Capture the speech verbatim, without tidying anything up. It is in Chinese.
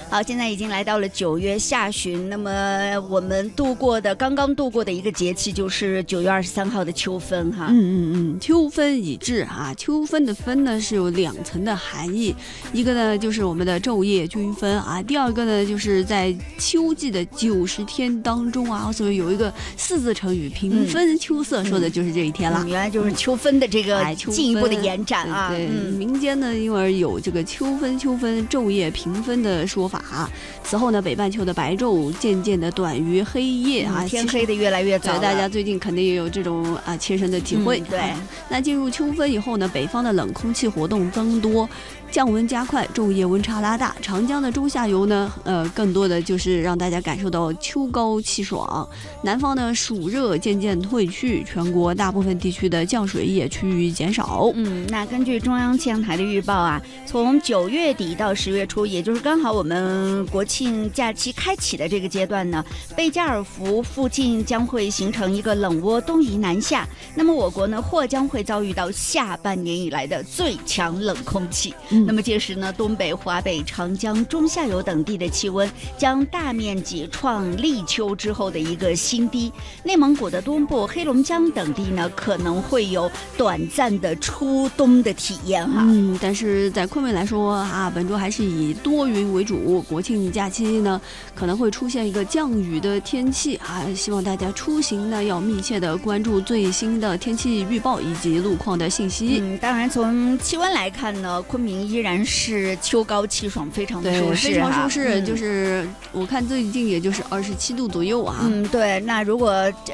好，现在已经来到了九月下旬，那么我们度过的刚刚度过的一个节气就是九月二十三号的秋分哈。 嗯嗯嗯，秋分已至啊，秋分的分呢是有两层的含义，一个呢就是我们的昼夜均分啊，第二个呢就是在秋季的九十天当中啊，所以有一个四字成语平分秋色，嗯、说的就是这一天了、 嗯。原来就是秋分的这个进一步的延展啊。 对, 对、 嗯， 民间呢因为有这个秋分秋分昼夜平分的说法。此后呢，北半球的白昼渐渐的短于黑夜啊， 嗯、天黑的越来越早了。 大家最近肯定也有这种啊切身的体会。 嗯、对、 啊，那进入秋分以后呢，北方的冷空气活动增多，降温加快，昼夜温差拉大。长江的中下游呢，呃，更多的就是让大家感受到秋高气爽。南方呢，暑热渐渐退去，全国大部分地区的降水也趋于减少。 嗯，那根据中央气象台的预报啊，从九月底到十月初，也就是刚好我们国庆假期开启的这个阶段呢，贝加尔湖附近将会形成一个冷涡东移南下，那么我国呢或将会遭遇到下半年以来的最强冷空气。嗯、那么届时呢，东北、华北、长江中下游等地的气温将大面积创立秋之后的一个新低。内蒙古的东部、黑龙江等地呢，可能会有短暂的初冬的体验哈。 嗯，但是在昆明来说啊，本周还是以多云为主。国庆假期呢，可能会出现一个降雨的天气啊，希望大家出行呢要密切的关注最新的天气预报以及路况的信息。 嗯，当然从气温来看呢，昆明依然是秋高气爽，非常的舒适， 非常舒适。 嗯、 就是我看最近也就是二十七度左右啊。 嗯，对。那如果